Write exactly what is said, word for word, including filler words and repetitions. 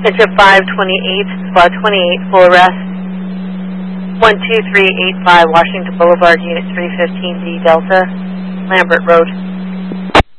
It's at five twenty-eight, spot twenty-eight, full arrest. one two three eight five Washington Boulevard, Unit three fifteen D Delta, Lambert Road.